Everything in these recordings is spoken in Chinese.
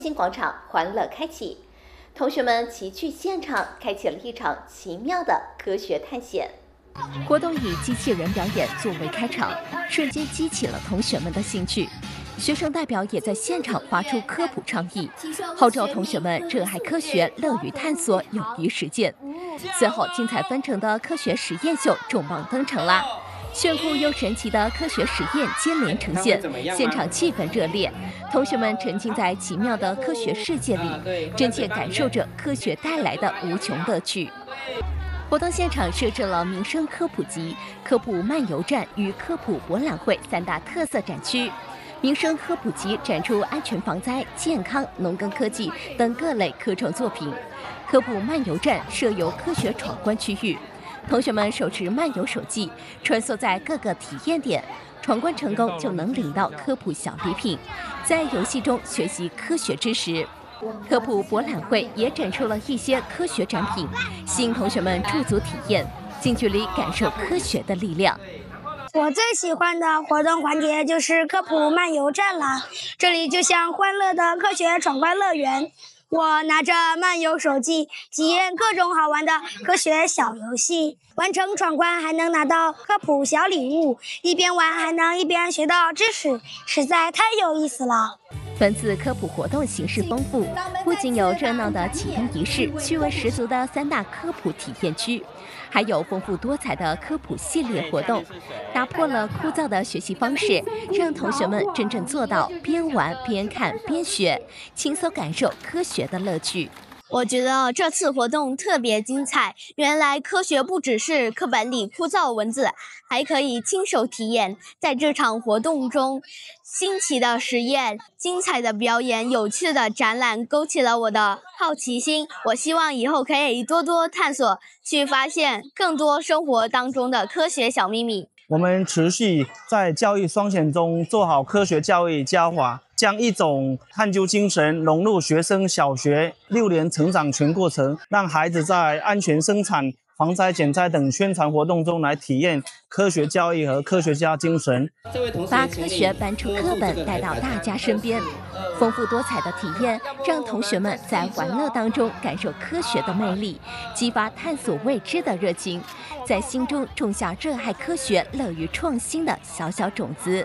新广场欢乐开启，同学们齐聚现场，开启了一场奇妙的科学探险。 活动以机器人表演作为开场，瞬间激起了同学们的兴趣。学生代表也在现场发出科普倡议，号召同学们热爱科学、乐于探索、勇于实践。随后，精彩纷呈的科学实验秀重磅登场啦！炫酷又神奇的科学实验接连呈现，现场气氛热烈，同学们沉浸在奇妙的科学世界里，真切感受着科学带来的无穷乐趣。活动现场设置了民生科普集、科普漫游站与科普博览会3大特色展区。民生科普集展出安全防灾、健康、农耕科技等各类科创作品。科普漫游站设有科学闯关区域，同学们手持漫游手记，穿梭在各个体验点，闯关成功就能领到科普小礼品，在游戏中学习科学知识。科普博览会也展出了一些科学展品，吸引同学们驻足体验，近距离感受科学的力量。 我最喜欢的活动环节就是科普漫游站啦，这里就像欢乐的科学闯关乐园。我拿着漫游手记，体验各种好玩的科学小游戏，完成闯关还能拿到科普小礼物，一边玩还能一边学到知识，实在太有意思了。 本次科普活动形式丰富，不仅有热闹的启动仪式、趣味十足的3大科普体验区，还有丰富多彩的科普系列活动，打破了枯燥的学习方式，让同学们真正做到边玩边看边学，轻松感受科学的乐趣。 我觉得这次活动特别精彩，原来科学不只是课本里枯燥文字，还可以亲手体验。在这场活动中，新奇的实验、精彩的表演、有趣的展览勾起了我的好奇心。我希望以后可以多多探索，去发现更多生活当中的科学小秘密。 我们持续在教育双选中做好科学教育教法，将一种探究精神融入学生小学6年成长全过程，让孩子在安全生产、防灾减灾等宣传活动中来体验科学教育和科学家精神， 把科学搬出课本带到大家身边。丰富多彩的体验让同学们在玩乐当中感受科学的魅力，激发探索未知的热情，在心中种下热爱科学、乐于创新的小小种子。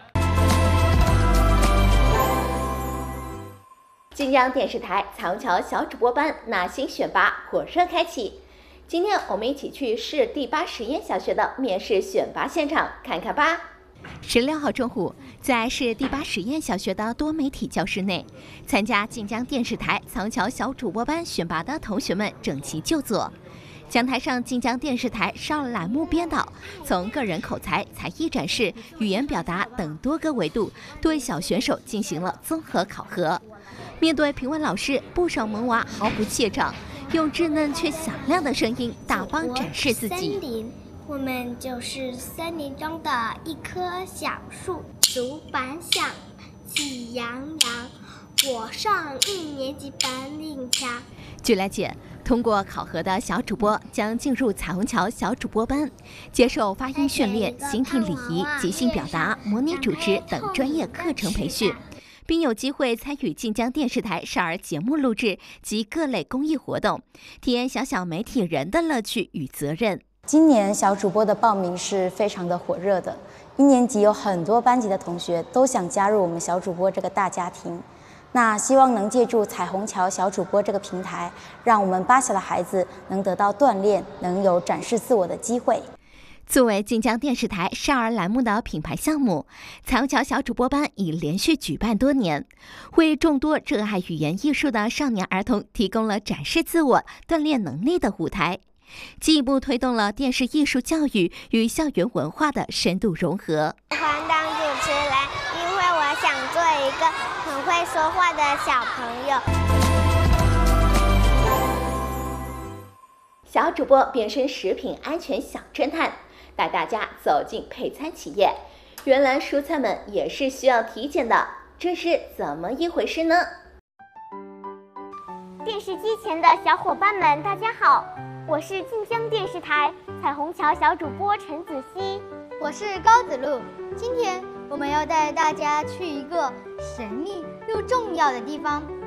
晋江电视台彩虹桥小主播班纳新选拔火热开启。今天我们一起去市第8实验小学的面试选拔现场看看吧。 16号中午，在市第8实验小学的多媒体教室内，参加晋江电视台彩虹桥小主播班选拔的同学们整齐就坐。讲台上，晋江电视台12栏目编导从个人口才、才艺展示、语言表达等多个维度，对小选手进行了综合考核。面对评委老师，不少萌娃毫不怯场，用稚嫩却响亮的声音大方展示自己。 我们就是森林中的一棵小树，竹板响，喜洋洋，我上1年级本领强。 据了解，通过考核的小主播将进入彩虹桥小主播班，接受发音训练、形体礼仪、即兴表达、模拟主持等专业课程培训，并有机会参与晋江电视台少儿节目录制及各类公益活动，体验小小媒体人的乐趣与责任。 今年小主播的报名是非常的火热的，1年级有很多班级的同学都想加入我们小主播这个大家庭。那希望能借助彩虹桥小主播这个平台，让我们8小的孩子能得到锻炼，能有展示自我的机会。 作为晋江电视台少儿栏目的品牌项目，彩虹桥小主播班已连续举办多年，为众多热爱语言艺术的少年儿童提供了展示自我、锻炼能力的舞台，进一步推动了电视艺术教育与校园文化的深度融合。 喜欢当主持人，因为我想做一个很会说话的小朋友。 小主播变身食品安全小侦探，带大家走进配餐企业。原来蔬菜们也是需要体检的，这是怎么一回事呢？ 电视机前的小伙伴们，大家好，我是晋江电视台彩虹桥小主播陈子熙， 我是高子露。今天我们要带大家去一个神秘又重要的地方